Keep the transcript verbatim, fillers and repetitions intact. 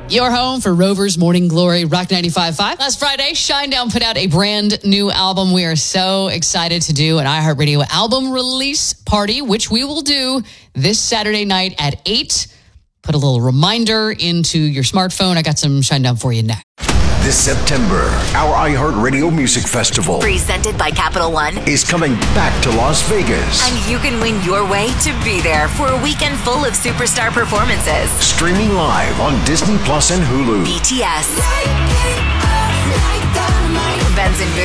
Your home for Rover's Morning Glory, Rock ninety-five point five. Last Friday, Shinedown put out a brand new album. We are so excited to do an iHeartRadio album release party, which we will do this Saturday night at eight. Put a little reminder into your smartphone. I got some Shinedown for you next. This September, our iHeartRadio Music Festival, presented by Capital One, is coming back to Las Vegas. And you can win your way to be there for a weekend full of superstar performances. Streaming live on Disney Plus and Hulu. B T S, Benson Boone,